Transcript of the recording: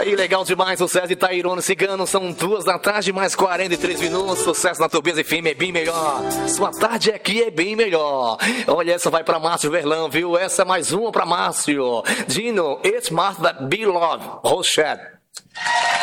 aí, legal demais, sucesso de Tairone Cigano, são 2 da tarde, mais 43 minutos, sucesso na Tobias FM é bem melhor, sua tarde aqui é bem melhor. Olha, essa vai pra Márcio Verlão, viu? Essa é mais uma pra Márcio. Dino, It's Martha Be Love, Rochette.